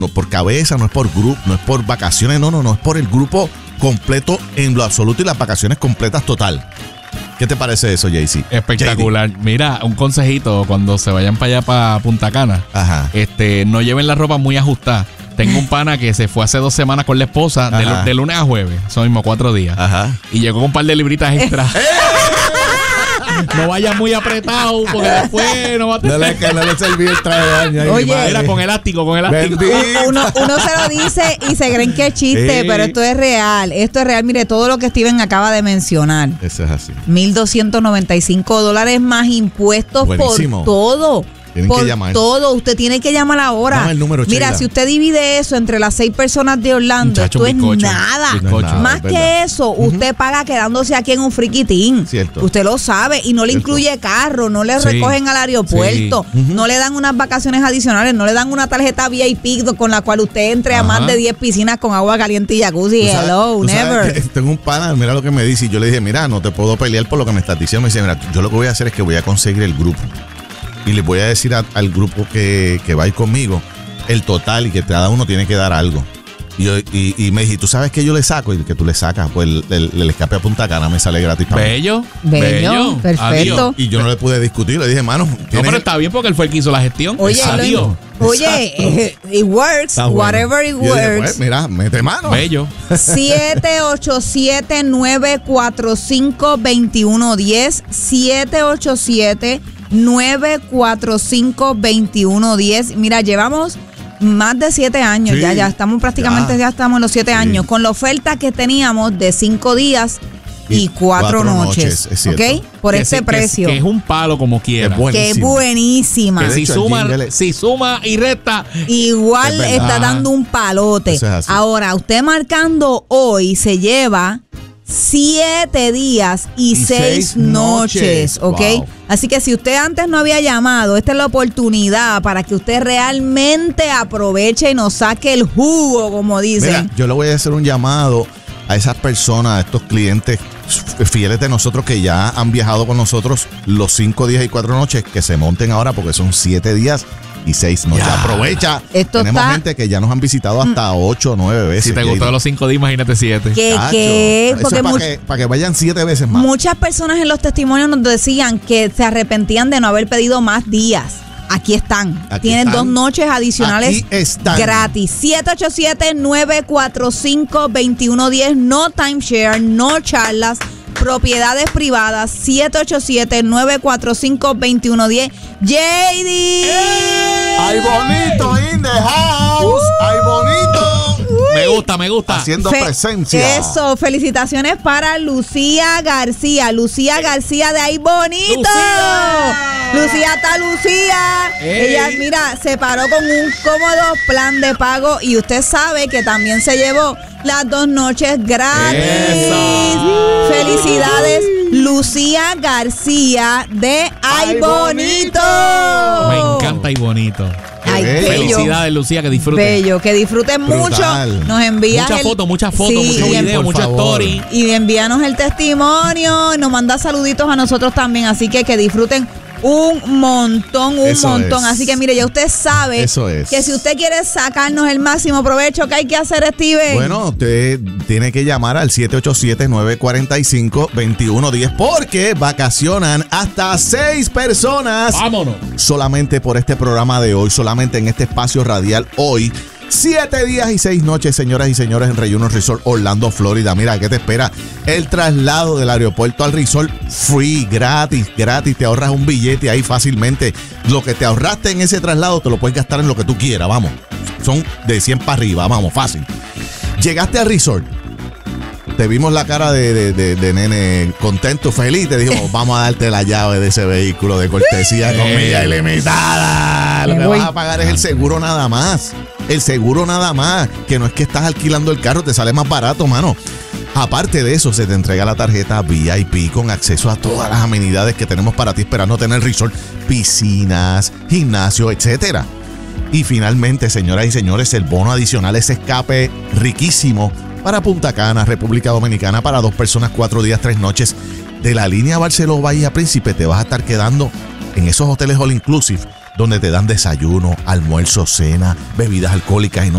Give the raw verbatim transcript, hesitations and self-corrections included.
no por cabeza, no es por grupo, no es por vacaciones, no, no, no, es por el grupo completo en lo absoluto y las vacaciones completas total. ¿Qué te parece eso, Jaycee? Espectacular. J D. Mira, un consejito cuando se vayan para allá, para Punta Cana. Ajá. Este, no lleven la ropa muy ajustada. Tengo un pana que se fue hace dos semanas con la esposa, de, de lunes a jueves, son mismo cuatro días. Ajá. Y llegó con un par de libritas extra. No vaya muy apretado, porque después no va a tener. No le, que no le serví el traje de baño. Oye, era con elástico, con elástico. Uno, uno se lo dice y se creen que es chiste, sí. Pero esto es real. Esto es real. Mire, todo lo que Steven acaba de mencionar. Eso es así. mil doscientos noventa y cinco dólares más impuestos. Buenísimo. Por todo. Tienen por que llamar. todo, usted tiene que llamar ahora. Dame el número, Mira, Sheila. Si usted divide eso entre las seis personas de Orlando, Muchacho, esto es bizcocho, nada. bizcocho. Más es que verdad. eso, uh-huh. Usted paga quedándose aquí en un friquitín. Cierto. Usted lo sabe y no le Cierto. incluye carro, no le Sí. recogen al aeropuerto, Sí. uh-huh. No le dan unas vacaciones adicionales, no le dan una tarjeta V I P con la cual usted entre Ajá. a más de diez piscinas con agua caliente y jacuzzi. Tú sabes- Hello, tú sabes never. que tengo un pana, mira lo que me dice. Y yo le dije, mira, no te puedo pelear por lo que me estás diciendo. Me dice, mira, yo lo que voy a hacer es que voy a conseguir el grupo. Y les voy a decir a- al grupo que, que va a ir conmigo el total y que cada uno tiene que dar algo. Y, yo- y, y me dije, ¿tú sabes qué yo le saco? Y que tú le sacas, pues el, el- el escape a Punta Cana me sale gratis para mí. Bello. Bello, perfecto. Adiós. Y yo no le pude discutir, le dije, mano, No, tienes- pero está bien porque él fue el que hizo la gestión. Oye, Adiós. lo- oye, eh, it works, Está bueno. whatever it Y yo dije, works. pues, mira, mete mano. Bello. siete ocho siete, nueve cuatro cinco, dos uno uno cero siete ocho siete, nueve cuatro cinco, dos uno uno cero. Mira, llevamos más de siete años, Sí, ya, ya estamos prácticamente, ya. ya, estamos en los siete Sí. años, con la oferta que teníamos de cinco días y, Y cuatro, cuatro noches, noches, es cierto. ¿ok? Por Que este sí, que- precio. Que es un palo como quiera. Es bueno. Que es buenísimo. buenísima. Que De si hecho, el suma, jingle- si suma y resta. Igual Es verdad. está dando un palote. Eso es así. Ahora, usted marcando hoy se lleva siete días y, Y seis, seis noches, noches. ¿ok? Wow. Así que si usted antes no había llamado, esta es la oportunidad para que usted realmente aproveche y nos saque el jugo, como dicen. Mira, yo le voy a hacer un llamado a esas personas, a estos clientes fieles de nosotros que ya han viajado con nosotros los cinco días y cuatro noches, que se monten ahora porque son siete días y seis noches. Ya. Aprovecha. Esto Tenemos está- gente que ya nos han visitado hasta ocho o nueve veces. Si te gustó los cinco días, imagínate siete. Que, Chacho, que, eso porque es para much- que, para que vayan siete veces más. muchas personas en los testimonios nos decían que se arrepentían de no haber pedido más días. Aquí están. Aquí Tienen están. dos noches adicionales Aquí están. gratis. siete ocho siete, nueve cuatro cinco, dos uno uno cero. No timeshare, no charlas. Propiedades privadas. siete ocho siete, nueve cuatro cinco, dos uno uno cero. J D. ¡Ay, bonito in the house! ¡Ay, bonito! Me gusta, me gusta. Haciendo Fe- presencia. Eso, felicitaciones para Lucía García. Lucía García de Ay Bonito. Lucía. Lucía está Lucía. Ey. Ella, mira, se paró con un cómodo plan de pago y usted sabe que también se llevó las dos noches gratis. Eso. Felicidades, Lucía García de Ay, Ay, Bonito. Me encanta y bonito. Ay, bello. bello. Felicidades, Lucía, que disfruten. Bello, que disfruten Brutal. mucho. Nos envías Muchas el- fotos, muchas fotos, Sí, muchos y en- videos, por muchas favor. stories. y envíanos el testimonio, nos manda saluditos a nosotros también, así que que disfruten un montón, un Eso montón. es. Así que mire, ya usted sabe Eso es. que si usted quiere sacarnos el máximo provecho, ¿qué hay que hacer, Steven? Bueno, usted tiene que llamar al siete ocho siete, nueve cuatro cinco, dos uno uno cero porque vacacionan hasta seis personas. Vámonos. Solamente por este programa de hoy, solamente en este espacio radial hoy. Siete días y seis noches, señoras y señores, en Reunion Resort Orlando, Florida. Mira, ¿qué te espera? El traslado del aeropuerto al resort free, gratis, gratis. Te ahorras un billete ahí fácilmente. Lo que te ahorraste en ese traslado te lo puedes gastar en lo que tú quieras, vamos. Son de cien para arriba, vamos, fácil. Llegaste al resort. Te vimos la cara de, de, de, de nene contento, feliz. Te dijimos, vamos a darte la llave de ese vehículo de cortesía con milla ilimitada. Lo que vas a pagar es el seguro nada más. El seguro nada más. Que no es que estás alquilando el carro, te sale más barato, mano. Aparte de eso, se te entrega la tarjeta V I P con acceso a todas las amenidades que tenemos para ti esperándote en el resort. Piscinas, gimnasio, etcétera. Y finalmente, señoras y señores, el bono adicional, ese escape riquísimo para Punta Cana, República Dominicana, para dos personas, cuatro días, tres noches. De la línea Barceló Bahía Príncipe te vas a estar quedando en esos hoteles all inclusive, donde te dan desayuno, almuerzo, cena, bebidas alcohólicas y no